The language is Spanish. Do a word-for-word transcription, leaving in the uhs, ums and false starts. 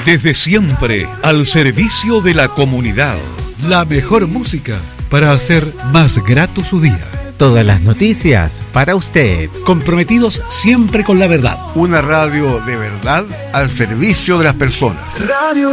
Desde siempre, al servicio de la comunidad. La mejor música para hacer más grato su día. Todas las noticias para usted. Comprometidos siempre con la verdad. Una radio de verdad al servicio de las personas. Radio